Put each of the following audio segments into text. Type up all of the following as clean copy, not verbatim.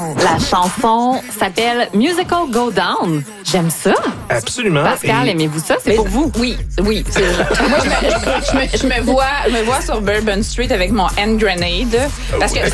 La chanson s'appelle Musical Go Down. J'aime ça. Absolument. Pascal, aimez-vous ça? C'est pour vous. Oui. Moi, je me vois sur Bourbon Street avec mon hand grenade parce que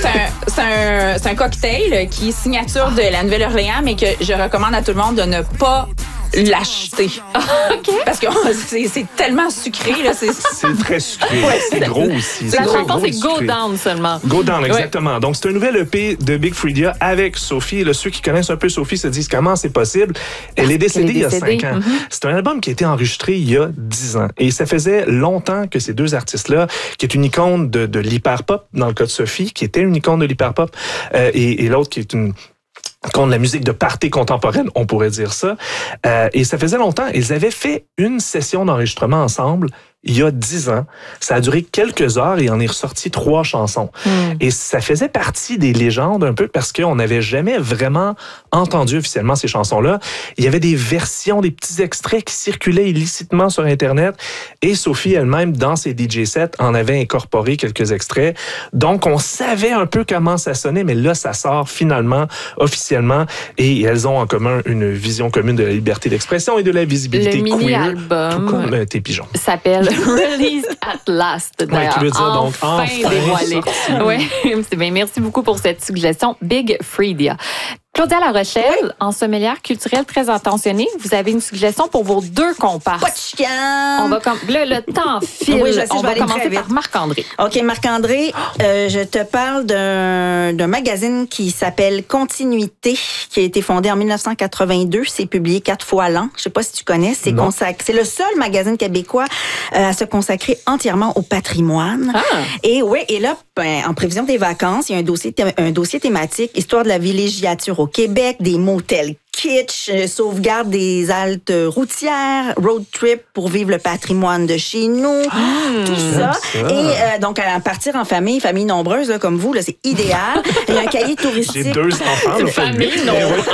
c'est un cocktail qui est signature de la Nouvelle-Orléans, mais que je recommande à tout le monde de ne pas l'acheter. OK. Parce que c'est tellement sucré. Là, c'est très sucré. Ouais, c'est gros aussi. La chanson, c'est Go Down seulement. Go Down, exactement. Donc, c'est un nouvel EP de Big Freedia avec Sophie. Là, ceux qui connaissent un peu Sophie se disent comment c'est possible. Elle est décédée il y a 5 ans. C'est un album qui a été enregistré il y a 10 ans. Et ça faisait longtemps que ces deux artistes-là, qui est une icône de l'hyperpop, dans le cas de Sophie, qui était une icône de l'hyperpop, et l'autre qui est une contre la musique de party contemporaine, on pourrait dire ça. Et ça faisait longtemps. Ils avaient fait une session d'enregistrement ensemble il y a 10 ans. Ça a duré quelques heures et il en est ressorti 3 chansons. Et ça faisait partie des légendes un peu parce qu'on n'avait jamais vraiment entendu officiellement ces chansons-là. Il y avait des versions, des petits extraits qui circulaient illicitement sur Internet et Sophie elle-même, dans ses DJ sets, en avait incorporé quelques extraits. Donc, on savait un peu comment ça sonnait, mais là, ça sort finalement, officiellement, et elles ont en commun une vision commune de la liberté d'expression et de la visibilité queer. Le mini-album, tout comme tes pigeons. S'appelle Released at Last. Qui veut dire donc enfin dévoilé. Oui, c'est bien. Merci beaucoup pour cette suggestion. Big Freedia. Claudia La Rochelle, en sommelière culturelle très attentionnée, vous avez une suggestion pour vos 2 comparses. Pas de chicane. On va le temps file. Oui, je sais, on va aller commencer très par vite. Marc-André. OK, Marc-André, je te parle d'un magazine qui s'appelle Continuité, qui a été fondé en 1982. C'est publié 4 fois l'an. Je sais pas si tu connais. C'est le seul magazine québécois à se consacrer entièrement au patrimoine. Et là, en prévision des vacances, il y a un dossier thématique, histoire de la villégiature au Québec, des motels kitsch, sauvegarde des haltes routières, road trip pour vivre le patrimoine de chez nous, tout ça. Et donc, à partir en famille nombreuse, là, comme vous, là, c'est idéal. Il y a un cahier touristique. J'ai 2 enfants. Une famille nombreuse.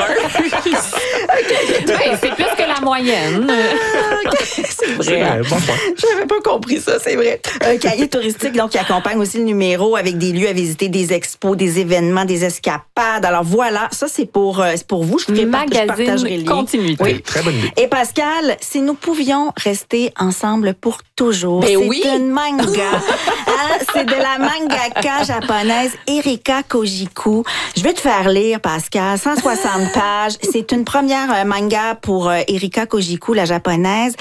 C'est plus que la moyenne. C'est vrai. J'avais pas compris ça, c'est vrai. Un cahier touristique, donc, qui accompagne aussi le numéro avec des lieux à visiter, des expos, des événements, des escapades. Alors voilà, ça, c'est pour vous. Je partagerai le lien. Continuité. Oui. Très bonne idée. Et Pascal, si nous pouvions rester ensemble pour toujours, c'est une manga. C'est de la mangaka japonaise Erika Kojiku. Je vais te faire lire, Pascal, 160 pages. C'est une première manga pour Erika Kojiku, la japonaise.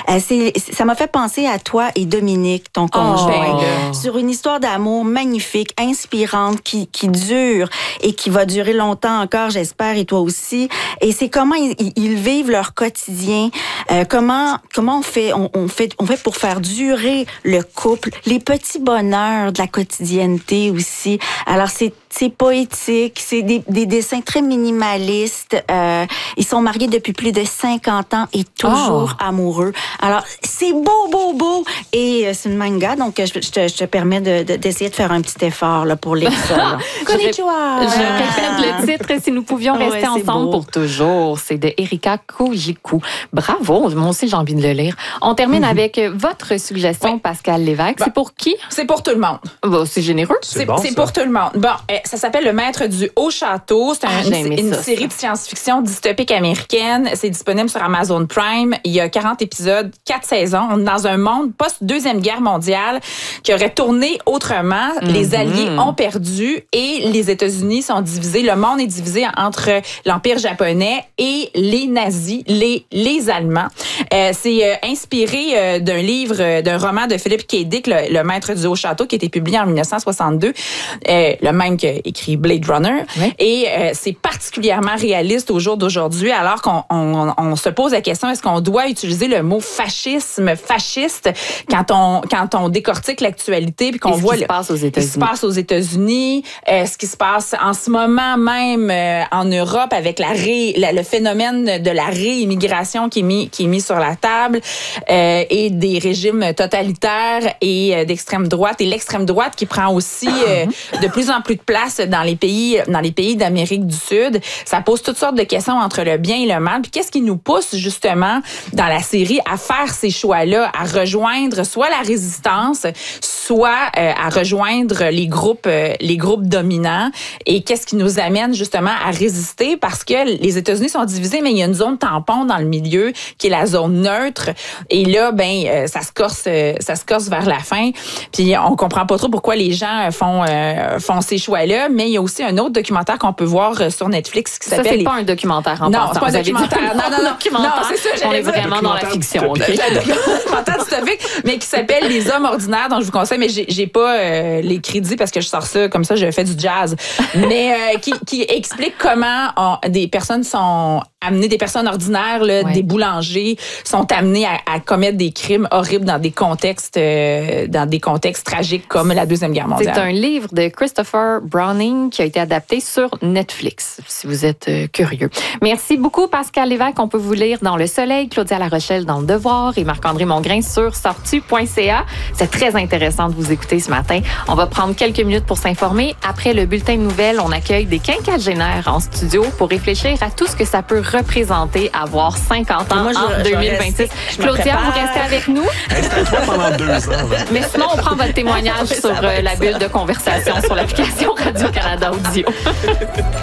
Ça m'a fait penser à toi et Dominique, ton conjoint, sur une histoire d'amour magnifique, inspirante, qui dure et qui va durer longtemps encore, j'espère, et toi aussi. Et c'est comment ils vivent leur quotidien, comment on fait pour faire durer le couple, les petits bonheurs de la quotidienneté aussi. Alors c'est poétique, c'est des dessins très minimalistes. Ils sont mariés depuis plus de 50 ans et toujours amoureux. Alors c'est beau. Et c'est une manga, donc je te permets d'essayer de faire un petit effort là, pour lire ça. Konnichiwa! Je répète le titre, si nous pouvions rester ensemble pour toujours. C'est de Erika Kojiku. Bravo, moi aussi j'ai envie de le lire. On termine avec votre suggestion, Pascal Lévesque. C'est pour qui? C'est pour tout le monde. Bon, c'est généreux. C'est pour tout le monde. Bon, ça s'appelle Le Maître du Haut-Château. C'est une série de science-fiction dystopique américaine. C'est disponible sur Amazon Prime. Il y a 40 épisodes, 4 saisons. On est dans un monde post-Deuxième Guerre mondiale qui aurait tourné autrement. Les Alliés ont perdu et les États-Unis sont divisés. Le monde est divisé entre l'Empire japonais et les nazis, les Allemands. C'est inspiré d'un roman de Philip K. Dick, Le Maître du Haut-Château, qui a été publié en 1962. Le même qui a écrit Blade Runner. Oui. Et c'est particulièrement réaliste au jour d'aujourd'hui, alors qu'on se pose la question, est-ce qu'on doit utiliser le mot fasciste quand on décortique l'actualité puis qu'on voit ce qui se passe aux États-Unis. Ce qui se passe en ce moment même en Europe avec le phénomène de la réimmigration qui est mis sur la table et des régimes totalitaires et d'extrême droite et l'extrême droite qui prend aussi de plus en plus de place place dans les pays d'Amérique du Sud. Ça pose toutes sortes de questions entre le bien et le mal. Puis qu'est-ce qui nous pousse justement dans la série à faire ces choix-là, à rejoindre soit la résistance, soit à rejoindre les groupes dominants, et qu'est-ce qui nous amène justement à résister, parce que les États-Unis sont divisés, mais il y a une zone tampon dans le milieu qui est la zone neutre, et là ça se corse vers la fin, puis on comprend pas trop pourquoi les gens font ces choix-là. Mais il y a aussi un autre documentaire qu'on peut voir sur Netflix qui s'appelle... Ça, c'est pas un documentaire en passant. Non, c'est pas un documentaire. Non, c'est ça, on est vraiment dans la fiction. Okay? Un documentaire dystopique, mais qui s'appelle Les Hommes ordinaires, dont je vous conseille, mais j'ai pas les crédits parce que je sors ça comme ça, je fais du jazz, mais qui explique comment des personnes sont amenées, des personnes ordinaires, là, des boulangers, sont amenés à commettre des crimes horribles dans des contextes tragiques comme la Deuxième Guerre mondiale. C'est un livre de Christopher Browning qui a été adapté sur Netflix, si vous êtes curieux. Merci beaucoup, Pascal Lévesque. On peut vous lire dans Le Soleil, Claudia Larochelle dans Le Devoir et Marc-André Mongrain sur sortu.ca. C'est très intéressant de vous écouter ce matin. On va prendre quelques minutes pour s'informer. Après le bulletin de nouvelles, on accueille des quinquagénaires en studio pour réfléchir à tout ce que ça peut représenter avoir 50 ans en 2026. Claudia, vous restez avec nous. Restez à toi pendant 2 ans. Mais sinon, on prend votre témoignage sur la bulle de conversation sur l'application Radio-Canada Audio.